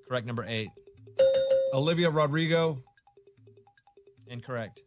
Correct. Number 8. Olivia Rodrigo. Incorrect.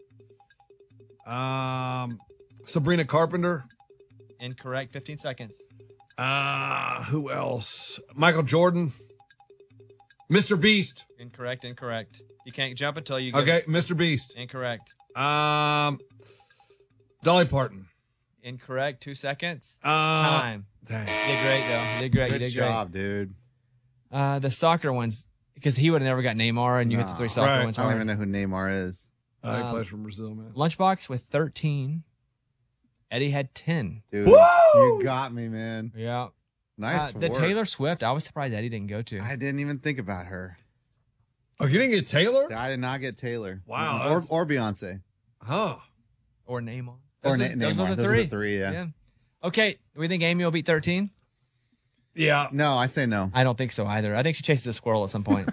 Sabrina Carpenter. Incorrect. 15 seconds. Who else? Michael Jordan. Mr. Beast. Incorrect. You can't jump until you get Okay, Mr. Beast. Incorrect. Dolly Parton. Incorrect. 2 seconds. Time. Dang. You did great, though. You did great. Good job, dude. The soccer ones, because he would have never got Neymar, and you hit the 3 soccer ones. I don't even know who Neymar is. He plays from Brazil, man. Lunchbox with 13. Eddie had 10. Dude, you got me, man. Yeah. Nice The work. Taylor Swift, I was surprised Eddie didn't go to. I didn't even think about her. Oh, you didn't get Taylor? I did not get Taylor. Wow. Or Beyonce. Huh. Or Neymar. Or Those Neymar. are the Those three. are the three, yeah. Okay, we think Amy will beat 13? Yeah. No, I say no. I don't think so either. I think she chases a squirrel at some point.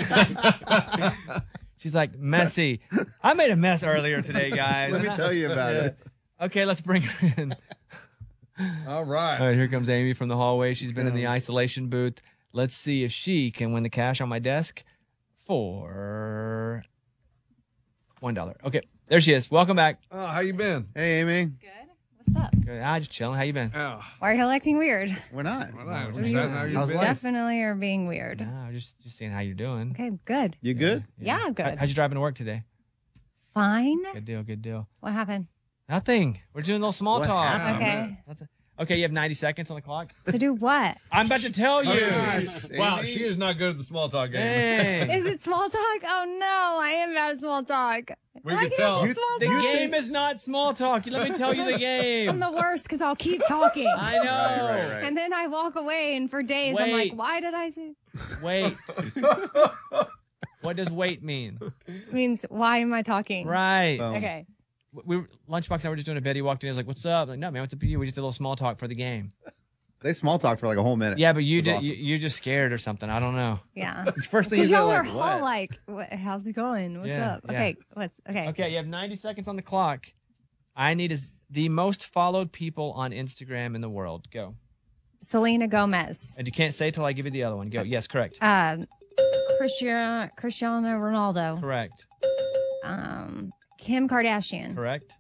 She's like, messy. I made a mess earlier today, guys. Let me tell you about it. Okay, let's bring her in. All right. All right, here comes Amy from the hallway. She's been in the isolation booth. Let's see if she can win the cash on my desk for $1. Okay, there she is. Welcome back. Oh, how you been? Hey, Amy. Good. What's up? Good. Just chilling. How you been? Oh. Why are you acting weird? We're not. How's life? Definitely are being weird. No, just seeing how you're doing. Okay, good. You good? Yeah, good. How'd you driving to work today? Fine. Good deal. What happened? Nothing. We're doing a little small What talk. happened? Okay. Nothing. Okay, you have 90 seconds on the clock. To do what? I'm about to tell you. Wow, she is not good at the small talk game. Dang. Is it small talk? Oh no, I am bad at small talk. We Why can can't tell. you small The talk? game is not small talk. Let me tell you the I'm game. the worst because I'll keep talking. I know. Right. And then I walk away, and for days I'm like, Wait. why did I say? Wait. What does wait mean? It means why am I talking? Right. Boom. Okay. Lunchbox and I were just doing a bit. He walked in. He was like, "What's up?" I'm like, no, man, what's up with you? We just did a little small talk for the game. They small talked for like a whole minute. Yeah, but you It did. was awesome. You're just scared or something. I don't know. Yeah. First thing you Because said, y'all are like, all what? like, how's it going? What's Yeah, up? yeah. Okay. Okay. Okay, you have 90 seconds on the clock. I need is the most followed people on Instagram in the world. Go. Selena Gomez. And you can't say till I give you the other one. Go. Yes, correct. Cristiano Ronaldo. Correct. Kim Kardashian. Correct.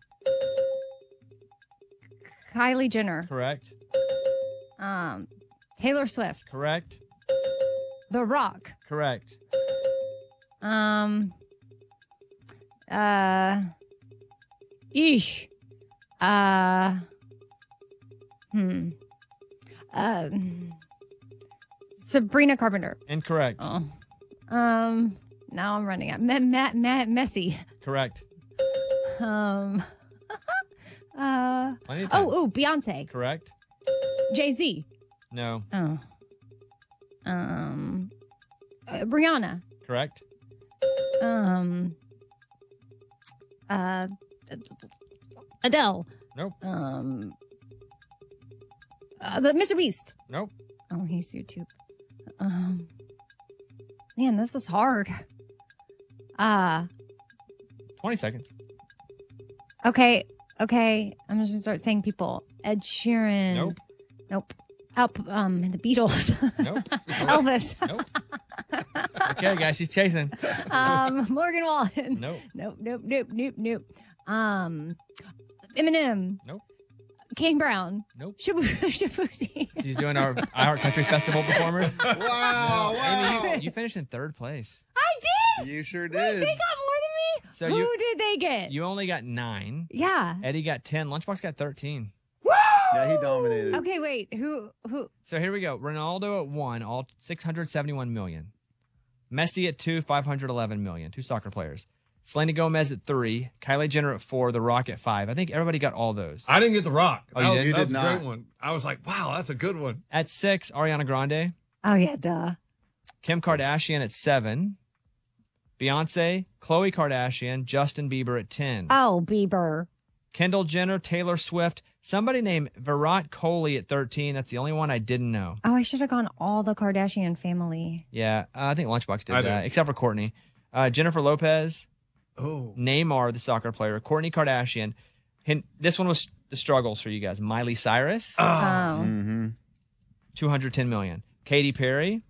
Kylie Jenner. Correct. Taylor Swift. Correct. The Rock. Correct. Eesh. Sabrina Carpenter. Incorrect. Oh. Now I'm running out. Messi. Correct. Um. Plenty of time. Beyonce. Correct. Jay-Z. No. Oh. Rihanna. Correct. Adele. Nope. The Mr. Beast. Nope. Oh, he's YouTube. Man, this is hard. 20 seconds. Okay. I'm just gonna start saying people. Ed Sheeran. Nope. The Beatles. Nope. Elvis. Nope. Okay, guys, she's chasing. Morgan Wallen. Nope. Nope. Eminem. Nope. Kane Brown. Nope. Shabuzi. She's doing our iHeart Country Festival performers. Wow. Amy, you finished in 3rd place. I did. You sure Wait, did. they got more than me. So Who did they get? You only got 9. Yeah. Eddie got 10. Lunchbox got 13. Yeah, he dominated. Okay, wait. Who? So here we go. Ronaldo at 1, all 671 million. Messi at 2, 511 million. 2 soccer players. Selena Gomez at 3. Kylie Jenner at 4. The Rock at 5. I think everybody got all those. I didn't get The Rock. Oh, you did? That's You a did great not. one. I was like, wow, that's a good one. At 6, Ariana Grande. Oh yeah, duh. Kim Kardashian at 7. Beyonce, Khloe Kardashian, Justin Bieber at 10. Oh, Bieber. Kendall Jenner, Taylor Swift, somebody named Virat Kohli at 13. That's the only one I didn't know. Oh, I should have gone all the Kardashian family. Yeah, I think Lunchbox did I that, did. except for Courtney. Jennifer Lopez, Oh. Neymar, the soccer player, Kourtney Kardashian. This one was the struggles for you guys. Miley Cyrus, Oh. Mm-hmm. 210 million. Katy Perry,